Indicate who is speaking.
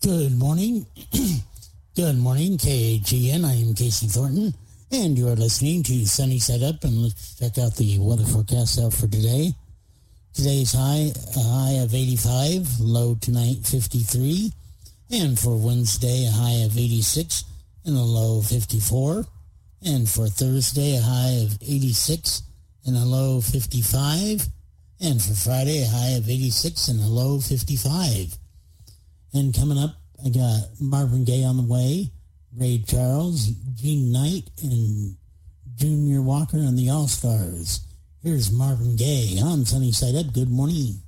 Speaker 1: Good morning. Good morning, KAGN. I am Casey Thornton, and you are listening to Sunny Side Up, and let's check out the weather forecast out for today. Today's a high of 85, low tonight 53, and for Wednesday, a high of 86 and a low 54, and for Thursday, a high of 86 and a low 55, and for Friday, a high of 86 and a low 55. And coming up, I got Marvin Gaye on the way, Ray Charles, Gene Knight, and Junior Walker and the All-Stars. Here's Marvin Gaye on Sunny Side Up. Good morning.